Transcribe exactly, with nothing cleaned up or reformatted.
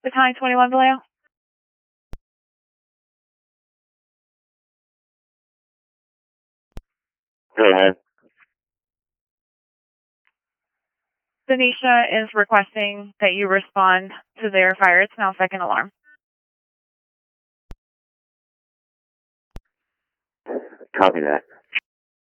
Battalion twenty-one, Vallejo. Go ahead. Denisha is requesting that you respond to their fire. It's now second alarm. Copy that.